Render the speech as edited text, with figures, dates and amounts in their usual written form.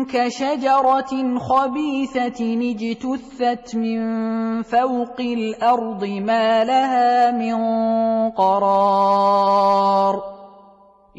كشجرة خبيثة اجتثت من فوق الأرض ما لها من قرار